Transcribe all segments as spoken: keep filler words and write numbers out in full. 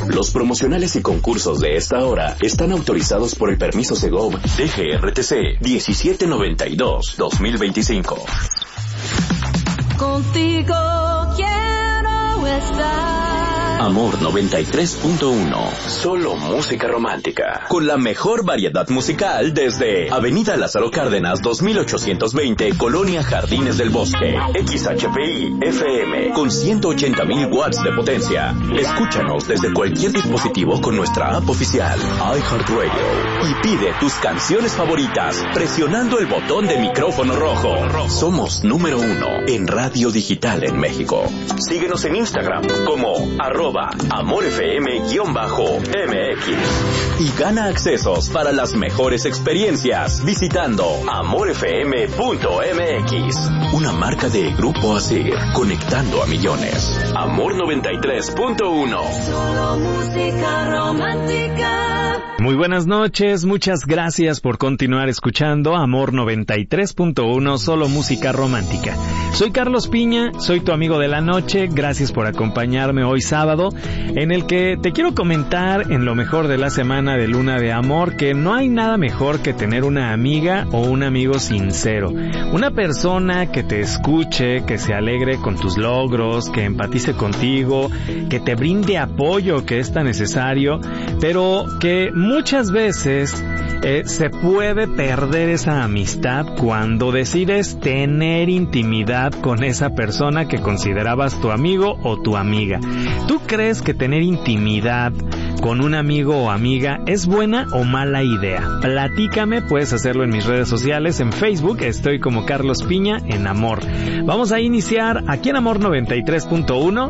Los promocionales y concursos de esta hora están autorizados por el permiso Segov D G R T C diecisiete noventa y dos guión dos mil veinticinco. Contigo quiero estar. Amor noventa y tres punto uno. Solo música romántica. Con la mejor variedad musical desde Avenida Lázaro Cárdenas dos mil ochocientos veinte, Colonia Jardines del Bosque. X H P I F M con ciento ochenta mil watts de potencia. Escúchanos desde cualquier dispositivo con nuestra app oficial iHeartRadio y pide tus canciones favoritas presionando el botón de micrófono rojo. Somos número uno en radio digital en México. Síguenos en Instagram como arroba amorfm-mx y gana accesos para las mejores experiencias visitando amorfm punto m x. Una marca de Grupo Asir, conectando a millones. Amor noventa y tres punto uno. Solo música romántica. Muy buenas noches, muchas gracias por continuar escuchando Amor noventa y tres punto uno, solo música romántica. Soy Carlos Piña, soy tu amigo de la noche, gracias por acompañarme hoy sábado, en el que te quiero comentar en lo mejor de la semana de Luna de Amor que no hay nada mejor que tener una amiga o un amigo sincero, una persona que te escuche, que se alegre con tus logros, que empatice contigo, que te brinde apoyo que es tan necesario, pero que muchas veces eh, se puede perder esa amistad cuando decides tener intimidad con esa persona que considerabas tu amigo o tu amiga. ¿Tú crees que tener intimidad con un amigo o amiga es buena o mala idea? Platícame, puedes hacerlo en mis redes sociales. En Facebook estoy como Carlos Piña en Amor. Vamos a iniciar aquí en Amor noventa y tres punto uno.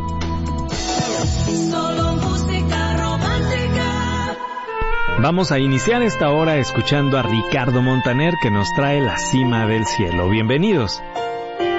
Solo música romántica. Vamos a iniciar esta hora escuchando a Ricardo Montaner, que nos trae La Cima del Cielo. Bienvenidos.